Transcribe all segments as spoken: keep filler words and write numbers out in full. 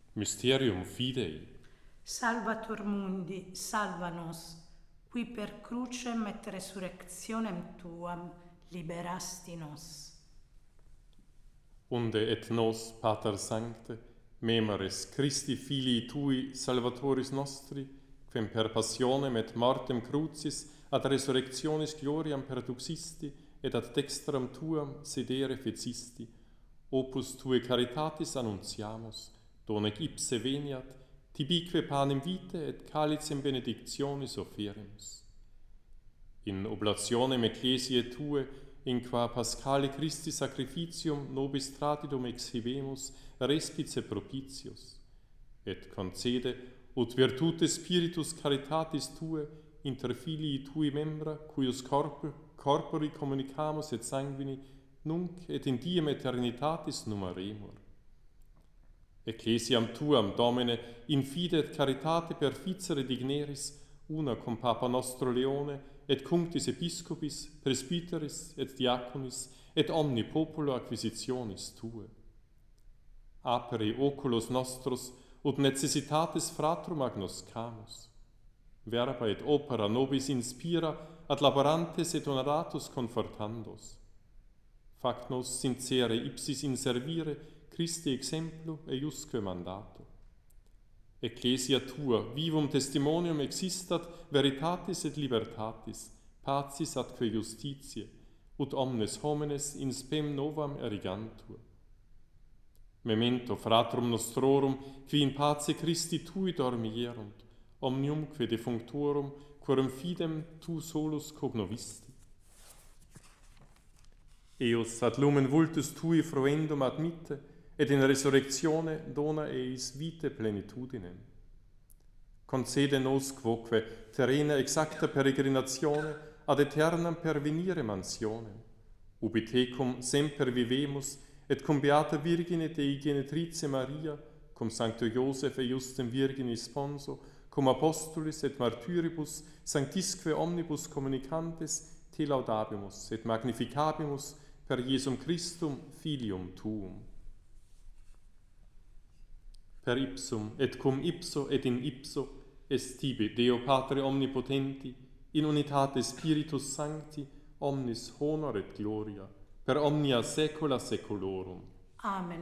Mysterium Fidei. Salvator mundi, salva nos, qui per crucem et resurrectionem tuam liberasti nos. Unde et nos, Pater Sancte, memoris Christi Filii Tui, Salvatoris nostri, quem per passionem et mortem crucis ad resurrectionis gloriam perduxisti et ad dextram Tuam sedere fecisti, opus Tue caritatis annuntiamus, donec ipse veniat, tibique panem vitae et calicem benedictionis offeremus. In oblationem ecclesiae Tue, in qua Paschale Christi sacrificium nobis tradidum exhibemus, respice propitius, et concede, ut virtute spiritus caritatis Tue, inter filii Tui membra, cuius corpor, corpori communicamus et sanguini, nunc et in diem eternitatis numeremur. Ecclesiam Tuam, Domine, in fide et caritate perficere digneris, una cum Papa nostro Leone, et cunctis episcopis, presbyteris, et diaconis, et omni populo acquisitionis Tue. Apere oculos nostros, ut necessitatis fratrum agnoscamus. Verba et opera nobis inspira, ad laborantes et honoratus confortandos. Fac nos sincere ipsis in servire, Christi exemplo eiusque mandato. Ecclesia Tua, vivum testimonium existat veritatis et libertatis, pacis atque justitiae, ut omnes homines in spem novam erigantur. Memento fratrum nostrorum, qui in pace Christi Tui dormierunt, omniumque defunctorum, quorum fidem Tu solus cognovisti. Eos ad lumen vultus Tui froendum admitte, et in resurrectione dona eis vitae plenitudinem. Concede nos quoque terrena exacta peregrinatione ad aeternam pervenire mansionem, ubi tecum semper vivemus, et cum Beata Virgine Dei Genetrice Maria, cum Sancto Iosef et Justem Virgini Sponso, cum apostolis et martyribus sanctisque omnibus communicantes te laudabimus et magnificabimus per Iesum Christum Filium Tuum. Per ipsum et cum ipso et in ipso est tibi Deo Patre omnipotenti, in unitate Spiritus Sancti, omnis honor et gloria, per omnia saecula saeculorum. Amen.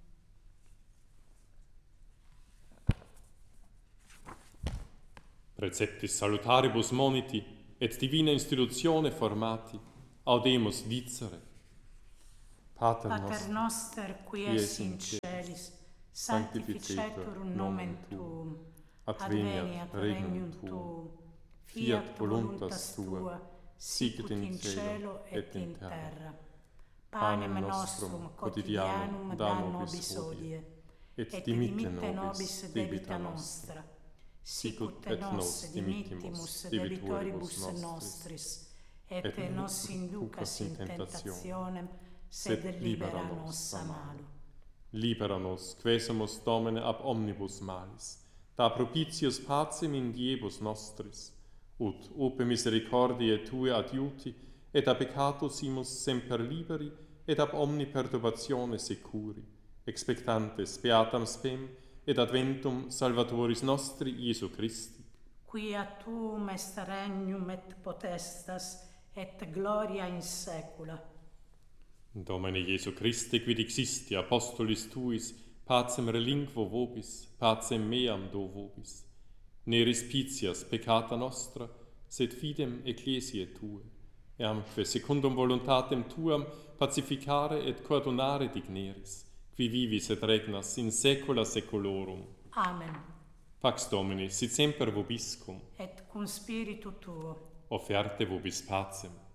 Preceptis salutaribus moniti, et divina institutione formati, audemus dicere. Pater, Pater noster, qui es in celis, sanctificetur nomen Tuum, adveniat regnum Tuum, fiat voluntas Tua, sicut in cielo et in terra. Panem nostrum quotidianum da nobis hodie, et dimitte nobis debita nostra, sicut et nos dimittimus debitoribus nostris, et nos inducas in tentationem, sed libera nos a malo. Libera nos, quesumus Domine ab omnibus malis, da propitius pacem in diebus nostris, ut ope misericordiae Tue adiuti, et a peccatus imus semper liberi, et ab omni perturbatione securi, expectantes beatam spem, et adventum Salvatoris nostri Iesu Christi. Quia Tuum est regnum et potestas, et gloria in saecula. Domine Iesu Christe, quid existi apostolis Tuis, pacem relinquo vobis, pacem meam do vobis. Ne respicias peccata nostra, sed fidem ecclesiae Tue, eamque secundum voluntatem Tuam pacificare et coordonare digneris, qui vivis et regnas in saecula saeculorum. Amen. Pax Domini, sit semper vobiscum, Et cum spiritu Tuo. offerte vobis pacem.